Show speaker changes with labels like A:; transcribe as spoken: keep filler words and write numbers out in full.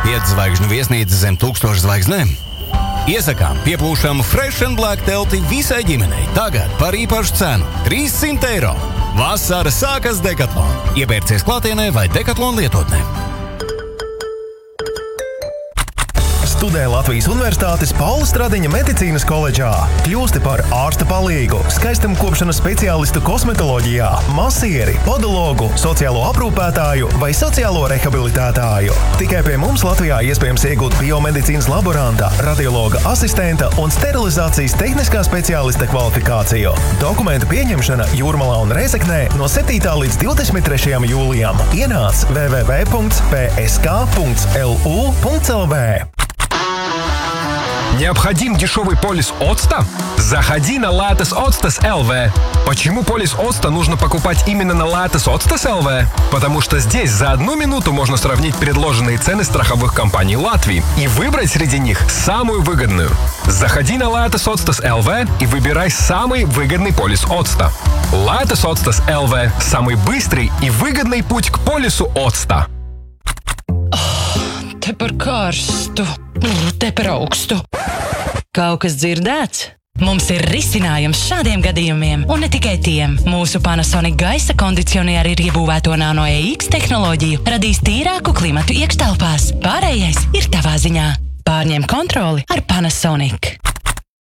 A: Piecu zvaigžņu viesnīca zem tūkstošu zvaigznēm. Iesakām pieplūšam Fresh and Black telti visai ģimenei. Tagad par īpašu cenu – trīssimt eiro. Vasara sākas Decathlon. Iepērcies klātienē vai Decathlon lietotnē.
B: Studē Latvijas Universitātes Paula Stradiņa medicīnas koledžā. Kļūsti par ārsta palīgu, skaistumkopšanas speciālistu kosmetoloģijā, masieri, podologu, sociālo aprūpētāju vai sociālo rehabilitētāju. Tikai pie mums Latvijā iespējams iegūt biomedicīnas laboranta, radiologa asistenta un sterilizācijas tehniskā speciālista kvalifikāciju. Dokumentu pieņemšana Jūrmalā un Rēzeknē no septītā līdz divdesmit trešajam jūlijam. Ienāc w w w punkts p s k punkts l u punkts l v.
C: Необходим дешевый полис Оцта? Заходи на Lattice Otstas точка эл ви. Почему полис Оцта нужно покупать именно на Lattice Otstas точка эл ви? Потому что здесь за одну минуту можно сравнить предложенные цены страховых компаний Латвии и выбрать среди них самую выгодную. Заходи на Lattice Otstas точка эл ви и выбирай самый выгодный полис Оцта. Lattice Otstas точка эл ви – самый быстрый и выгодный путь к полису Оцта.
D: Te par karstu, te par augstu. Kaut kas dzirdēts? Mums ir risinājums šādiem gadījumiem, un ne tikai tiem. Mūsu Panasonic gaisa kondicionieri ir iebūvēto Nano E X tehnoloģiju, radīs tīrāku klimatu iekštelpās. Pārējais ir tavā ziņā. Pārņem kontroli ar Panasonic.